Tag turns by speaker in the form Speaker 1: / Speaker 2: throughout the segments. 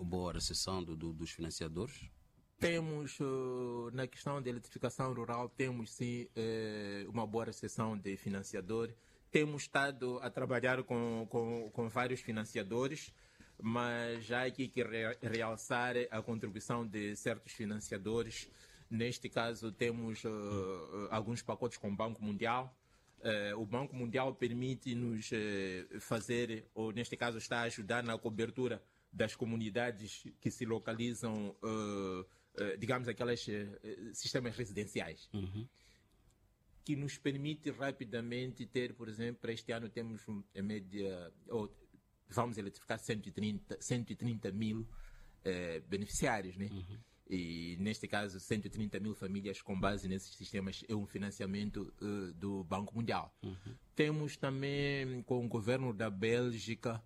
Speaker 1: boa recepção dos financiadores?
Speaker 2: Temos, na questão da eletrificação rural, temos sim uma boa recepção de financiador. Temos estado a trabalhar com vários financiadores, mas já há aqui que realçar a contribuição de certos financiadores. Neste caso, temos alguns pacotes com o Banco Mundial. O Banco Mundial permite-nos fazer, ou neste caso está a ajudar na cobertura das comunidades que se localizam, digamos, aquelas sistemas residenciais, que nos permite rapidamente ter, por exemplo, para este ano temos em média, vamos eletrificar 130 mil beneficiários, né? E neste caso 130 mil famílias com base nesses sistemas é um financiamento do Banco Mundial. Temos também com o governo da Bélgica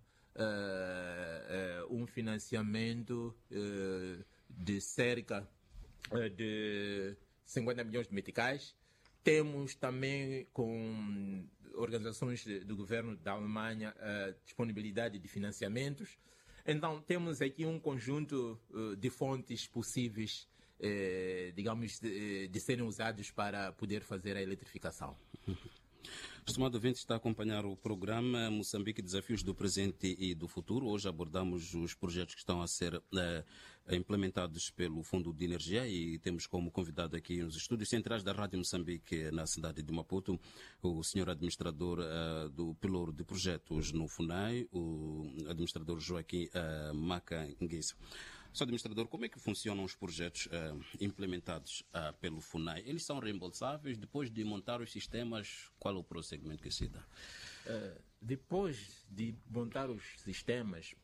Speaker 2: um financiamento de cerca de 50 milhões de meticais. Temos também com organizações do governo da Alemanha disponibilidade de financiamentos. Então, temos aqui um conjunto de fontes possíveis, digamos, de serem usados para poder fazer a eletrificação.
Speaker 1: Estimado ouvinte, está a acompanhar o programa Moçambique Desafios do Presente e do Futuro. Hoje abordamos os projetos que estão a ser implementados pelo Fundo de Energia e temos como convidado aqui nos estúdios centrais da Rádio Moçambique, na cidade de Maputo, o senhor administrador do Pelouro de Projetos no FUNAI, o administrador Joaquim Macangues. Sr. administrador, como é que funcionam os projetos implementados pelo FUNAI? Eles são reembolsáveis? Depois de montar os sistemas, qual é o procedimento que se dá?
Speaker 2: Depois de montar os sistemas,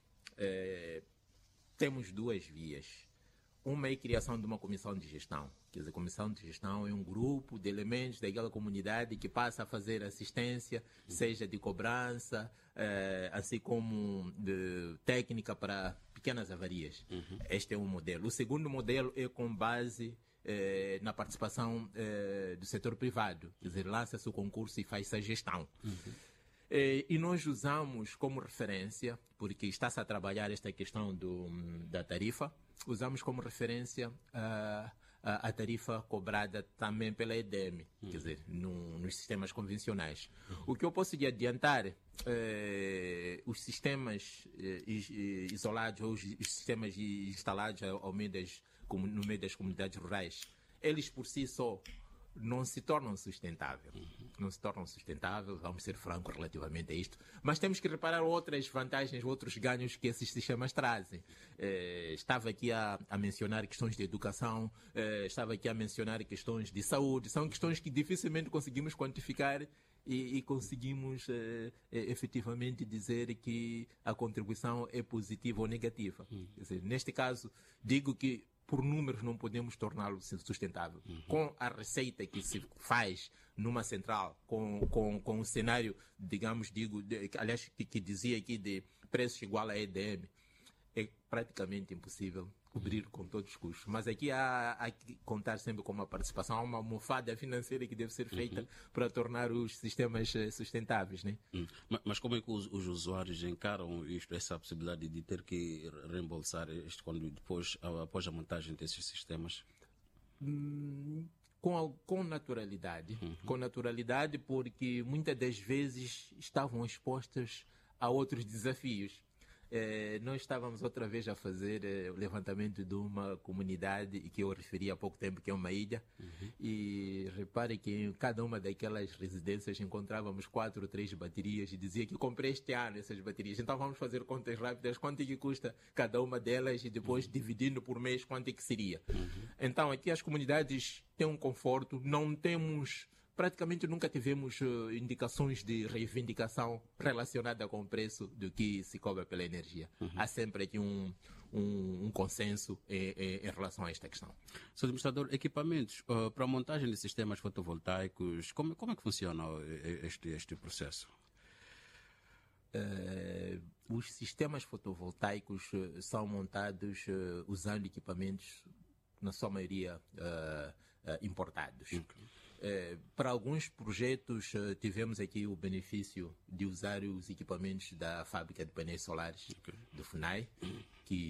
Speaker 2: temos duas vias. Uma é a criação de uma comissão de gestão. Quer dizer, a comissão de gestão é um grupo de elementos daquela comunidade que passa a fazer assistência, seja de cobrança, assim como de técnica para pequenas avarias. Este é um modelo. O segundo modelo é com base na participação do setor privado. Quer dizer, lança-se o concurso e faz-se a gestão. E nós usamos como referência, porque está-se a trabalhar esta questão da tarifa, usamos como referência a tarifa cobrada também pela EDM, quer dizer, nos sistemas convencionais. O que eu posso lhe adiantar, os sistemas isolados ou os sistemas instalados no meio das comunidades rurais, eles por si só não se tornam sustentáveis. Não se tornam sustentáveis, vamos ser francos relativamente a isto, mas temos que reparar outras vantagens, outros ganhos que esses sistemas trazem. Estava aqui a mencionar questões de educação, estava aqui a mencionar questões de saúde, são questões que dificilmente conseguimos quantificar e conseguimos efetivamente dizer que a contribuição é positiva ou negativa. Quer dizer, neste caso, digo que por números não podemos torná-lo sustentável. Com a receita que se faz numa central, com um cenário, digamos, aliás, que dizia aqui de preços igual à EDM, é praticamente impossível cobrir com todos os custos. Mas aqui há que contar sempre com uma participação, há uma almofada financeira que deve ser feita para tornar os sistemas sustentáveis, né?
Speaker 1: Mas como é que os usuários encaram isto, essa possibilidade de ter que reembolsar isto após a montagem desses sistemas?
Speaker 2: Com naturalidade. Com naturalidade, porque muitas das vezes estavam expostas a outros desafios. Nós estávamos outra vez a fazer o levantamento de uma comunidade que eu referi há pouco tempo, que é uma ilha, e repare que em cada uma daquelas residências encontrávamos 4 ou 3 baterias e dizia que comprei este ano essas baterias. Então vamos fazer contas rápidas, quanto é que custa cada uma delas e depois dividindo por mês quanto é que seria. Então aqui as comunidades têm um conforto, não temos... Praticamente nunca tivemos indicações de reivindicação relacionada com o preço do que se cobra pela energia. Há sempre aqui um consenso em relação a esta questão.
Speaker 1: Sr. Administrador, equipamentos para a montagem de sistemas fotovoltaicos, como é que funciona este processo?
Speaker 2: Os sistemas fotovoltaicos são montados usando equipamentos, na sua maioria, importados. Para alguns projetos tivemos aqui o benefício de usar os equipamentos da fábrica de painéis solares do FUNAI, que